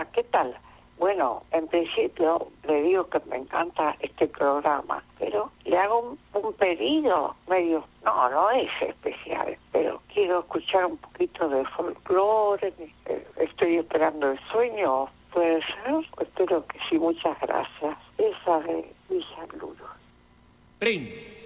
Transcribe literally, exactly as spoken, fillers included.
Hola, ¿qué tal? Bueno, en principio le digo que me encanta este programa, pero le hago un, un pedido medio, no, no es especial, pero quiero escuchar un poquito de folclore, eh, estoy esperando el sueño, ¿puede ser? Espero que sí, muchas gracias. Esa de Villa Luro. Prin.